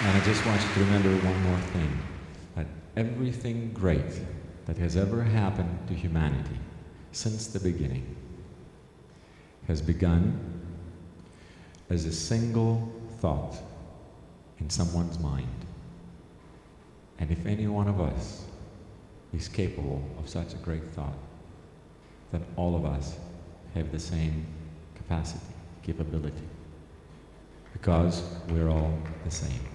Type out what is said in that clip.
And I just want you to remember one more thing, that everything great that has ever happened to humanity since the beginning has begun as a single thought in someone's mind. And if any one of us is capable of such a great thought, then all of us have the same capacity, capability, because we're all the same.